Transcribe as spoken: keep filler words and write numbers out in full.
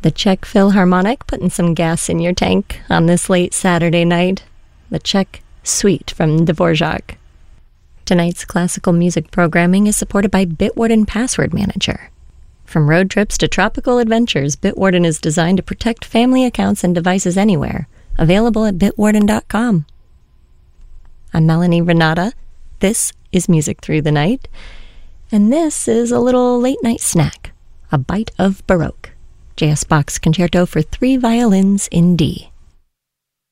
The Czech Philharmonic putting some gas in your tank on this late Saturday night. The Czech Suite from Dvorak. Tonight's classical music programming is supported by Bitwarden Password Manager. From road trips to tropical adventures, Bitwarden is designed to protect family accounts and devices anywhere. Available at bitwarden dot com. I'm Melanie Renata. This is Music Through the Night. And this is a little late-night snack, a bite of Baroque. J S. Bach's Concerto for Three Violins in D.